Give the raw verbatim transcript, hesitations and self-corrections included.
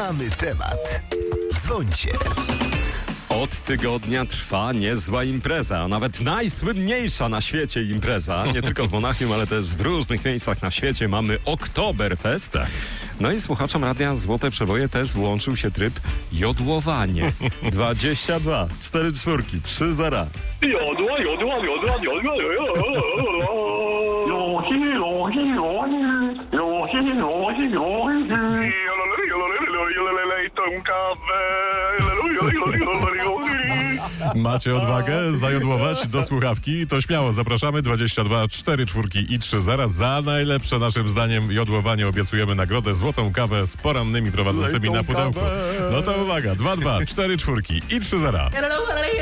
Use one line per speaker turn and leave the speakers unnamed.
Mamy temat. Dzwońcie.
Od tygodnia trwa niezła impreza, a nawet najsłynniejsza na świecie impreza. Nie tylko w Monachium, ale też w różnych miejscach na świecie mamy Oktoberfest. No i słuchaczom Radia Złote Przeboje też włączył się tryb jodłowanie. dwadzieścia dwa, cztery czwórki, trzy zera.
Jodła, jodła, jodła, jodła, tą kawę.
Macie odwagę zajodłować do słuchawki? To śmiało zapraszamy. dwadzieścia dwa, cztery czwórki i trzy zera. Za najlepsze naszym zdaniem jodłowanie obiecujemy nagrodę złotą kawę z porannymi prowadzącymi na pudełku. No to uwaga, dwa dwa, cztery czwórki i trzy zera.